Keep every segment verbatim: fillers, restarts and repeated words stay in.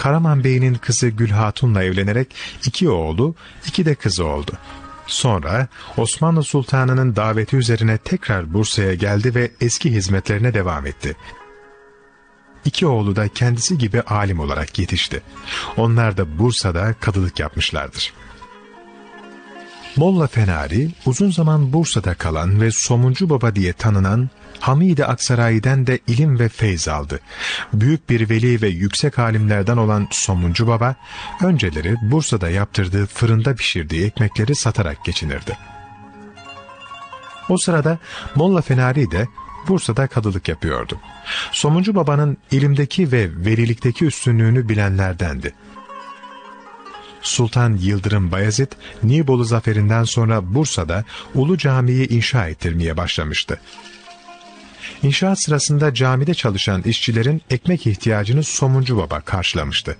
Karaman Bey'in kızı Gül Hatun'la evlenerek iki oğlu, iki de kızı oldu. Sonra Osmanlı Sultanı'nın daveti üzerine tekrar Bursa'ya geldi ve eski hizmetlerine devam etti. İki oğlu da kendisi gibi alim olarak yetişti. Onlar da Bursa'da kadılık yapmışlardır. Molla Fenari uzun zaman Bursa'da kalan ve Somuncu Baba diye tanınan Hamid-i Aksaray'dan de ilim ve feyz aldı. Büyük bir veli ve yüksek alimlerden olan Somuncu Baba, önceleri Bursa'da yaptırdığı fırında pişirdiği ekmekleri satarak geçinirdi. O sırada Molla Fenari de Bursa'da kadılık yapıyordu. Somuncu Baba'nın ilimdeki ve velilikteki üstünlüğünü bilenlerdendi. Sultan Yıldırım Bayezid, Nibolu zaferinden sonra Bursa'da Ulu Cami'yi inşa ettirmeye başlamıştı. İnşaat sırasında camide çalışan işçilerin ekmek ihtiyacını Somuncu Baba karşılamıştı.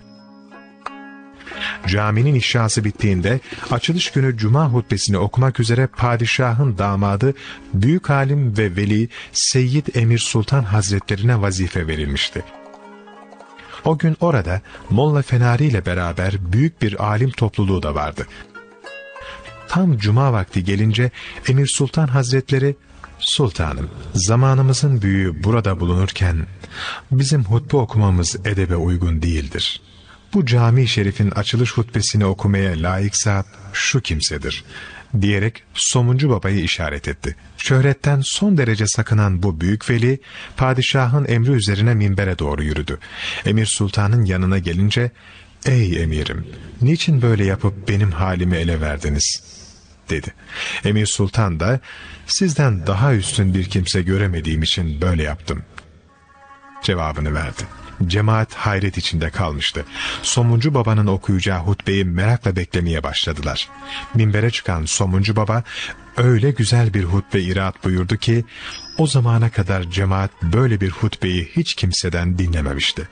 Caminin inşası bittiğinde açılış günü Cuma hutbesini okumak üzere padişahın damadı büyük alim ve veli Seyyid Emir Sultan Hazretlerine vazife verilmişti. O gün orada Molla Fenari ile beraber büyük bir alim topluluğu da vardı. Tam cuma vakti gelince Emir Sultan Hazretleri, "Sultanım, zamanımızın büyüğü burada bulunurken bizim hutbe okumamız edebe uygun değildir. Bu cami-i şerifin açılış hutbesini okumaya layıksa şu kimsedir," diyerek Somuncu Baba'yı işaret etti. Şöhretten son derece sakınan bu büyük veli, padişahın emri üzerine minbere doğru yürüdü. Emir Sultan'ın yanına gelince, "Ey emirim, niçin böyle yapıp benim halimi ele verdiniz?" dedi. Emir Sultan da, "Sizden daha üstün bir kimse göremediğim için böyle yaptım," cevabını verdi. Cemaat hayret içinde kalmıştı. Somuncu Baba'nın okuyacağı hutbeyi merakla beklemeye başladılar. Minbere çıkan Somuncu Baba öyle güzel bir hutbe iraat buyurdu ki o zamana kadar cemaat böyle bir hutbeyi hiç kimseden dinlememişti.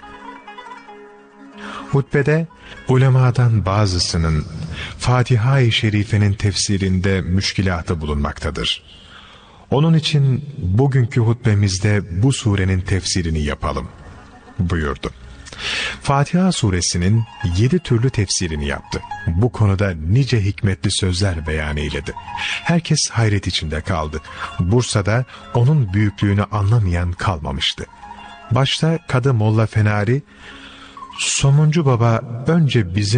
Hutbede ulemadan bazısının Fatiha-i Şerife'nin tefsirinde müşkilatı bulunmaktadır. Onun için bugünkü hutbemizde bu surenin tefsirini yapalım buyurdu. Fatiha suresinin yedi türlü tefsirini yaptı. Bu konuda nice hikmetli sözler beyan eyledi. Herkes hayret içinde kaldı. Bursa'da onun büyüklüğünü anlamayan kalmamıştı. Başta Kadı Molla Fenari, "Somuncu Baba önce bizim